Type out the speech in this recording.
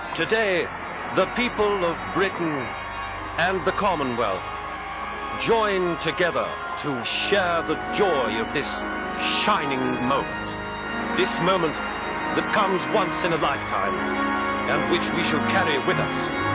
Today, the people of Britain and the Commonwealth join together to share the joy of this shining moment. This moment that comes once in a lifetime and which we shall carry with us